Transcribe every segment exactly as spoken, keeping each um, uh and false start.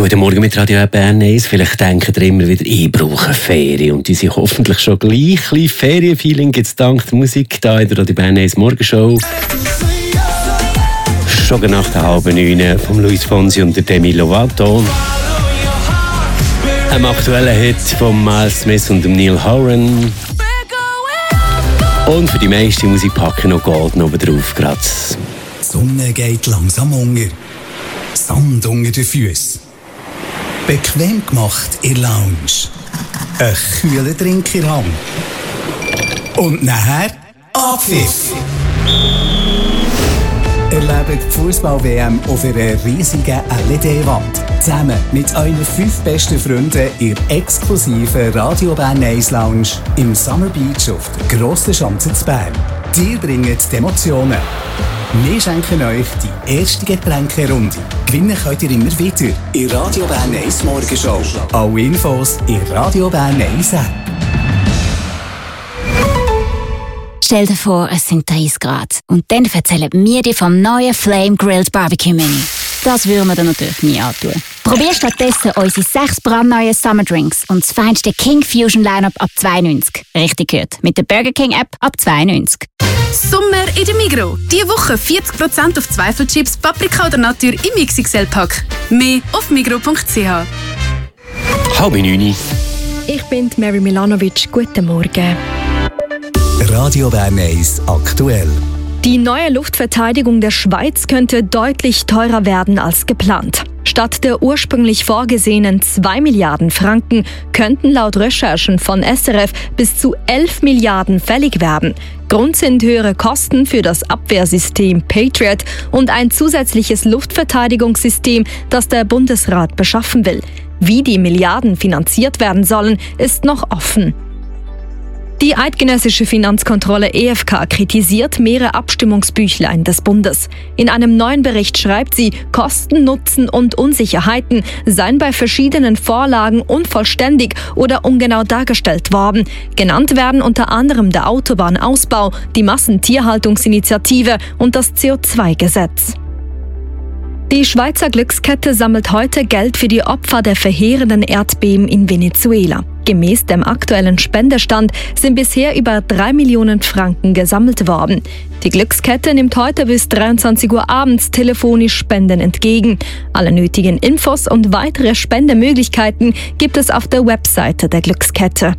Guten Morgen mit Radio Bern eins. Vielleicht denken ihr immer wieder, ich brauche Ferien. Und die sind hoffentlich schon gleich. Ein bisschen Ferienfeeling gibt es dank der Musik hier in der Radio Bern eins Morgenshow. Schon nach der halben neun von Luis Fonsi und der Demi Lovato. Ein aktueller Hit von Miles Smith und dem Neil Horan. Und für die meiste Musik packen noch Gold oben drauf. Die Sonne geht langsam unter. Sand unter den Füßen. Bequem gemacht in der Lounge. Ein kühler Drink in der Hand. Und nachher Abpfiff. Erlebt die Fußball-W M auf einer riesigen L E D-Wand. Zusammen mit euren fünf besten Freunden in der exklusiven Radio Bern eins Lounge im Summer Beach auf der Grossen Schanze zu Bern. Die bringen die Emotionen. Wir schenken euch die erste Getränkerunde. Gewinnen könnt ihr immer wieder in Radio Bern eins Morgenshow. Alle Infos in Radio Bern eins App. Stell dir vor, es sind dreißig Grad. Und dann erzählen wir dir vom neuen Flame Grilled Barbecue Menü. Das würden wir dir natürlich nie antun. Probier stattdessen unsere sechs brandneuen Summer Drinks und das feinste King Fusion Lineup ab zwei neunzig. Richtig gehört, mit der Burger King App ab zwei neunzig. Sommer in der Migros. Diese Woche vierzig Prozent auf Zweifelchips, Paprika oder Natur im X X L-Pack. Mehr auf migros punkt c h. Halb neun. Ich bin Mary Milanovic. Guten Morgen. Radio Bern eins aktuell. Die neue Luftverteidigung der Schweiz könnte deutlich teurer werden als geplant. Statt der ursprünglich vorgesehenen zwei Milliarden Franken könnten laut Recherchen von S R F bis zu elf Milliarden fällig werden. Grund sind höhere Kosten für das Abwehrsystem Patriot und ein zusätzliches Luftverteidigungssystem, das der Bundesrat beschaffen will. Wie die Milliarden finanziert werden sollen, ist noch offen. Die eidgenössische Finanzkontrolle E F K kritisiert mehrere Abstimmungsbüchlein des Bundes. In einem neuen Bericht schreibt sie, Kosten, Nutzen und Unsicherheiten seien bei verschiedenen Vorlagen unvollständig oder ungenau dargestellt worden. Genannt werden unter anderem der Autobahnausbau, die Massentierhaltungsinitiative und das C O zwei Gesetz. Die Schweizer Glückskette sammelt heute Geld für die Opfer der verheerenden Erdbeben in Venezuela. Gemäß dem aktuellen Spendestand sind bisher über drei Millionen Franken gesammelt worden. Die Glückskette nimmt heute bis dreiundzwanzig Uhr abends telefonisch Spenden entgegen. Alle nötigen Infos und weitere Spendemöglichkeiten gibt es auf der Webseite der Glückskette.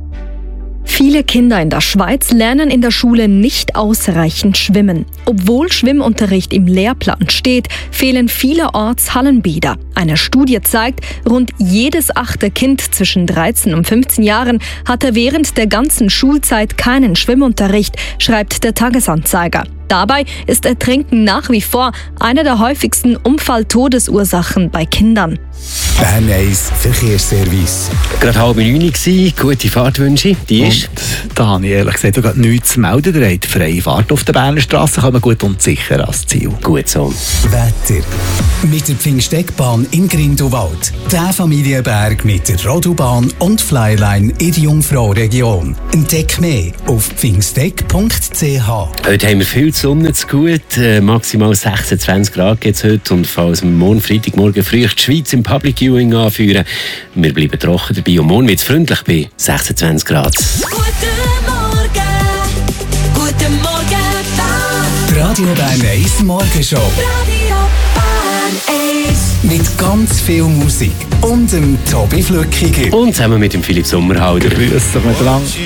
Viele Kinder in der Schweiz lernen in der Schule nicht ausreichend schwimmen. Obwohl Schwimmunterricht im Lehrplan steht, fehlen vielerorts Hallenbäder. Eine Studie zeigt, rund jedes achte Kind zwischen dreizehn und fünfzehn Jahren hatte während der ganzen Schulzeit keinen Schwimmunterricht, schreibt der Tagesanzeiger. Dabei ist Ertrinken nach wie vor eine der häufigsten Unfalltodesursachen bei Kindern. Bern eins Verkehrsservice. Gerade halb neun war, gute Fahrtwünsche. Die ist. Und da habe ich ehrlich gesagt sogar nichts zu melden. Ihr habt freie Fahrt auf der Berner Straße, kommen gut und sicher ans Ziel. Gut so. Wetter. Mit der Pfingsteckbahn in Grindelwald. Der Familienberg mit der Rodobahn und Flyline in die Jungfrau-Region. Entdeck mehr auf pfingsteck punkt c h. Heute haben wir viel Sonne zu gut. Äh, maximal sechsundzwanzig Grad geht es heute. Und falls wir morgen Freitagmorgen früh die Schweiz im Public Viewing anführen, wir bleiben trocken dabei. Und morgen wird es freundlich bei sechsundzwanzig Grad. Guten Morgen, guten Morgen, Bern. Die Radio Bern eins Morgenshow. Radio Bern eins. Mit ganz viel Musik und dem Tobi Flückiger. Und zusammen mit dem Philipp Sommerhalder. Grüß dich miteinander.